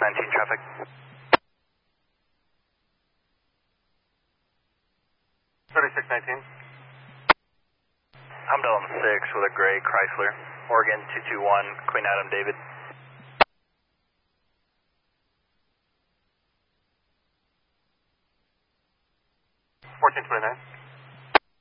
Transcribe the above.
3619 traffic. 3619. Hamdel on 6 with a gray Chrysler. Oregon 221, Queen Adam David. 1429.